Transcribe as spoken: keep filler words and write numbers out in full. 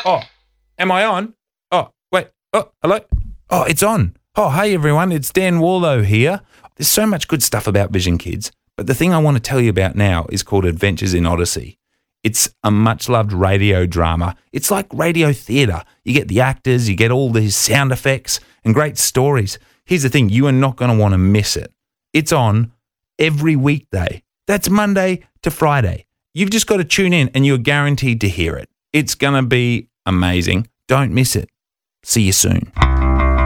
Oh, am I on? Oh, wait. Oh, hello? Oh, it's on. Oh, hey, everyone. It's Dan Warlow here. There's so much good stuff about Vision Kids, but the thing I want to tell you about now is called Adventures in Odyssey. It's a much-loved radio drama. It's like radio theatre. You get the actors, you get all these sound effects and great stories. Here's the thing, you are not going to want to miss it. It's on every weekday. That's Monday to Friday. You've just got to tune in and you're guaranteed to hear it. It's going to be amazing. Don't miss it. See you soon.